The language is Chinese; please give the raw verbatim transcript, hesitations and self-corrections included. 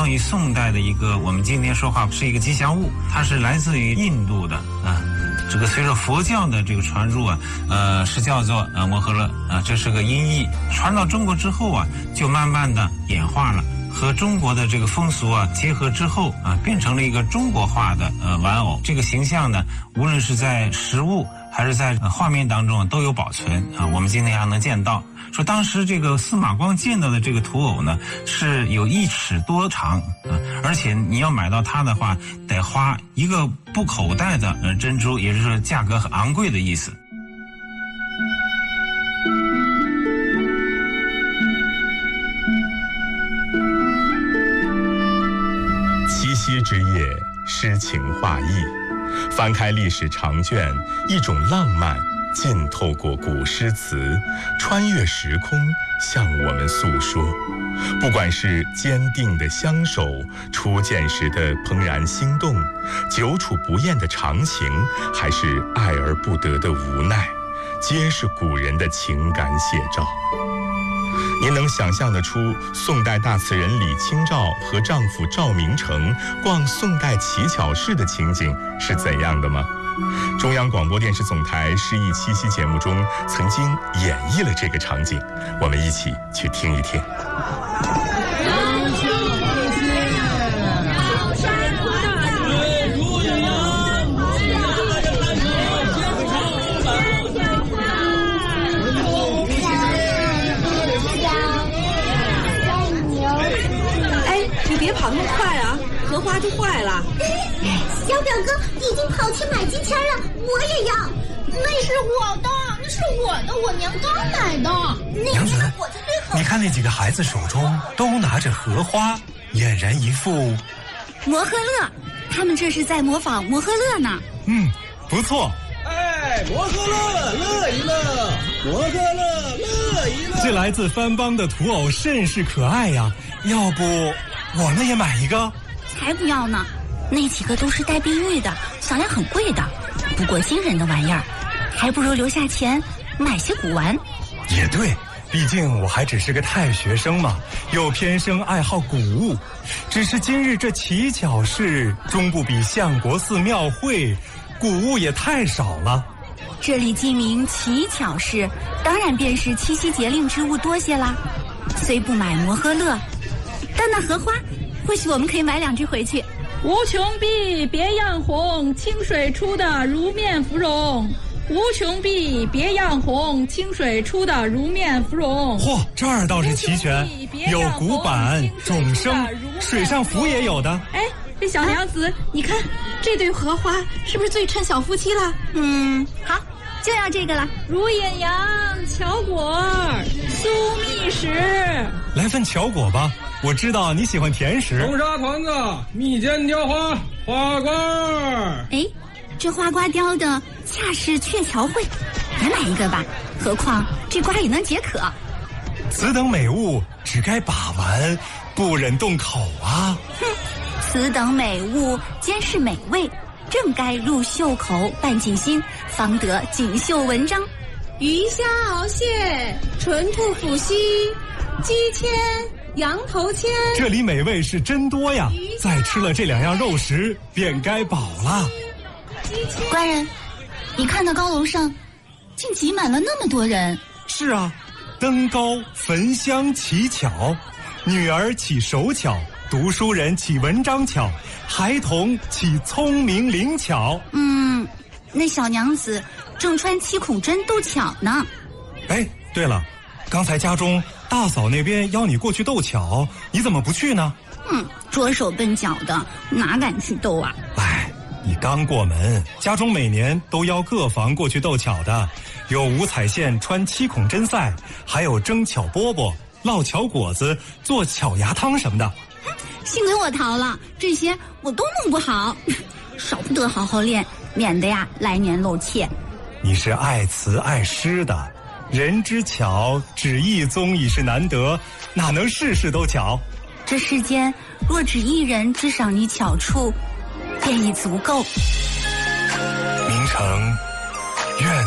当于宋代的一个，我们今天说话是一个吉祥物，它是来自于印度的啊。这个随着佛教的这个传入啊，呃，是叫做呃摩诃勒啊，这是个音译。传到中国之后啊，就慢慢的演化了，和中国的这个风俗啊结合之后啊，变成了一个中国化的呃玩偶。这个形象呢，无论是在实物还是在、呃、画面当中都有保存啊，我们今天还能见到。说当时这个司马光见到的这个土偶呢，是有一尺多长啊，而且你要买到它的话，得花一个布口袋的呃珍珠，也就是说价格很昂贵的意思。 七夕之夜，诗情画意，翻开历史长卷，一种浪漫浸透过古诗词，穿越时空向我们诉说。不管是坚定的相守，初见时的怦然心动，久处不厌的长情，还是爱而不得的无奈，皆是古人的情感写照。您能想象得出宋代大词人李清照和丈夫赵明诚逛宋代乞巧市的情景是怎样的吗？中央广播电视总台诗意七夕节目中曾经演绎了这个场景，我们一起去听一听。 别跑那么快啊，荷花就坏了。 小表哥已经跑去买金钱了，我也要。 那是我的，那是我的，我娘刚买的。 娘子，你看那几个孩子手中都拿着荷花，俨然一副摩诃勒，他们这是在模仿摩诃勒呢。 嗯，不错。 哎，摩诃勒乐一乐，摩诃勒乐一乐。 这来自番邦的土偶甚是可爱呀，要不我们也买一个？ 才不要呢，那几个都是带碧玉的，小量很贵的，不过惊人的玩意儿，还不如留下钱买些古玩。 也对，毕竟我还只是个太学生嘛，又偏生爱好古物。只是今日这乞巧市终不比相国寺庙会，古物也太少了。 这里记名乞巧市，当然便是七夕节令之物多些啦。虽不买摩诃勒，但那荷花，或许我们可以买两只回去。 无穷碧，别样红，清水出的如面芙蓉。无穷碧，别样红，清水出的如面芙蓉。 嚯，这儿倒是齐全，有古板、种生，水上浮也有的。 哎，这小娘子，啊、你看这对荷花是不是最衬小夫妻了？ 嗯，好，就要这个了。 如眼羊、巧果、酥蜜石。 来份巧果吧。我知道你喜欢甜食。 红砂团子、蜜饯雕花、花瓜。 哎，这花瓜雕的恰是鹊桥会，也买一个吧。何况这瓜也能解渴。 此等美物只该把玩，不忍动口啊。 哼，此等美物兼是美味，正该入袖口伴锦心，方得锦绣文章。 鱼虾鳌蟹、纯兔腹溪、鸡签、羊头签， 这里美味是真多呀！再吃了这两样肉食，便该饱了。 官人，你看那高楼上，竟挤满了那么多人。 是啊，登高焚香乞巧，女儿起手巧，读书人起文章巧，孩童起聪明灵巧。 嗯，那小娘子正穿七孔针斗巧呢。 哎，对了，刚才家中大嫂那边邀你过去斗巧，你怎么不去呢？ 嗯，拙手笨脚的，哪敢去斗啊？ 哎，你刚过门，家中每年都邀各房过去斗巧的，有五彩线穿七孔针赛，还有蒸巧饽饽、烙巧果子、做巧芽汤什么的。 幸亏我逃了，这些我都弄不好，少不得好好练，免得呀来年露怯。 你是爱词爱诗的，人之巧，只一宗已是难得，哪能事事都巧？ 这世间若只一人知赏你巧处，便已足够。 明成愿